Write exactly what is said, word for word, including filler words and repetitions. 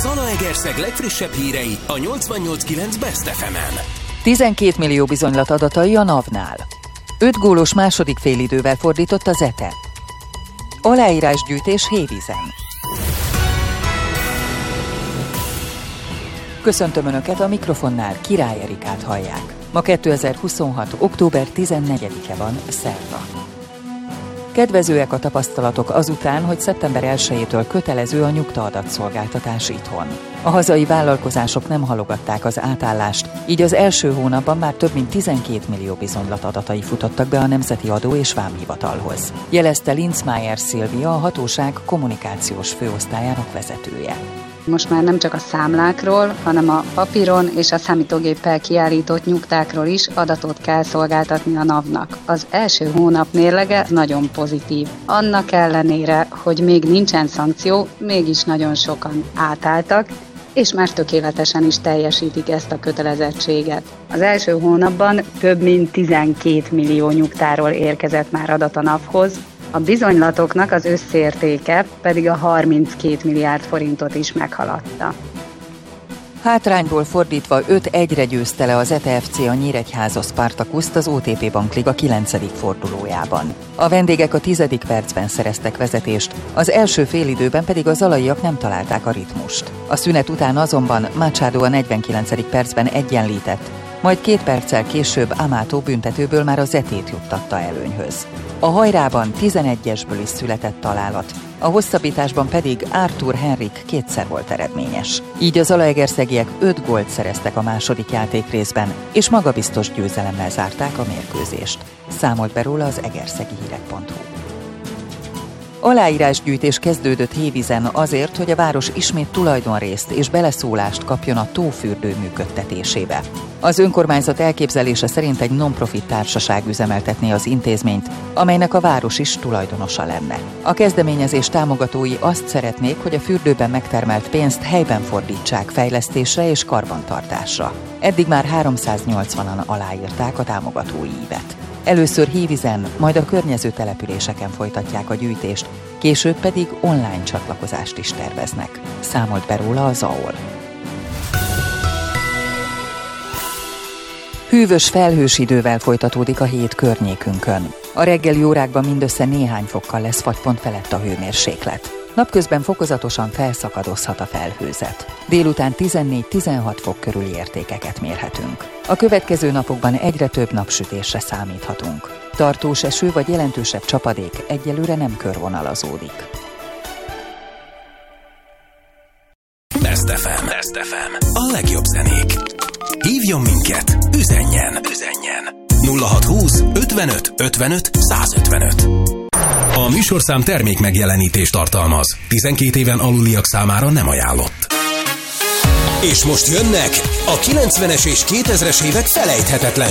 Zalaegerszeg legfrissebb hírei a nyolcvannyolc kilenc Best ef emen. tizenkét millió bizonylat adatai a NAV-nál. öt gólos második félidővel fordított a Zete. Aláírásgyűjtés Hévízen. Köszöntöm Önöket, a mikrofonnál Király Erikát hallják. Ma kétezer-huszonhat. október tizennegyedike van, szerda. Kedvezőek a tapasztalatok azután, hogy szeptember elsejétől kötelező a nyugta-adatszolgáltatás itthon. A hazai vállalkozások nem halogatták az átállást, így az első hónapban már több mint tizenkét millió bizonylat adatai futottak be a Nemzeti Adó- és Vámhivatalhoz. Jelezte Linzmeier Szilvia, a hatóság kommunikációs főosztályának vezetője. Most már nem csak a számlákról, hanem a papíron és a számítógéppel kiállított nyugtákról is adatot kell szolgáltatni a NAV-nak. Az első hónap mérlege nagyon pozitív. Annak ellenére, hogy még nincsen szankció, mégis nagyon sokan átálltak, és már tökéletesen is teljesítik ezt a kötelezettséget. Az első hónapban több mint tizenkét millió nyugtáról érkezett már adat a NAV-hoz, a bizonylatoknak az összértéke pedig a harminckét milliárd forintot is meghaladta. Hátrányból fordítva öt egyre győzte le az e té ef cé a Nyíregyháza Spartakuszt az o té pé Bankliga kilencedik fordulójában. A vendégek a tizedik percben szereztek vezetést, az első félidőben pedig a zalaiak nem találták a ritmust. A szünet után azonban Machado a negyvenkilencedik percben egyenlített, majd két perccel később Amato büntetőből már a Zetét juttatta előnyhöz. A hajrában tizenegyesből is született találat, a hosszabbításban pedig Arthur Henrik kétszer volt eredményes. Így a zalaegerszegiek öt gólt szereztek a második játékrészben, és magabiztos győzelemmel zárták a mérkőzést. Számolt be róla az egerszegi hírek pont hu. Aláírásgyűjtés kezdődött Hévízen azért, hogy a város ismét tulajdonrészt és beleszólást kapjon a tófürdő működtetésébe. Az önkormányzat elképzelése szerint egy non-profit társaság üzemeltetné az intézményt, amelynek a város is tulajdonosa lenne. A kezdeményezés támogatói azt szeretnék, hogy a fürdőben megtermelt pénzt helyben fordítsák fejlesztésre és karbantartásra. Eddig már háromszáznyolcvanan aláírták a támogatói ívet. Először Hévízen, majd a környező településeken folytatják a gyűjtést, később pedig online csatlakozást is terveznek. Számolt be róla a zé á o er. Hűvös, felhős idővel folytatódik a hét környékünkön. A reggeli órákban mindössze néhány fokkal lesz fagypont felett a hőmérséklet. Napközben fokozatosan felszakadozhat a felhőzet. Délután tizennégy-tizenhat fok körüli értékeket mérhetünk. A következő napokban egyre több napsütésre számíthatunk. Tartós eső vagy jelentősebb csapadék egyelőre nem körvonalazódik. Best ef em. Best ef em. A legjobb zenék. Hívjon minket, üzenjen, üzenjen. nulla hatszázhúsz ötvenöt ötvenöt százötvenöt. A műsorszám termék megjelenítést tartalmaz. tizenkét éven aluliak számára nem ajánlott. És most jönnek a kilencvenes és kétezres évek felejthetetlen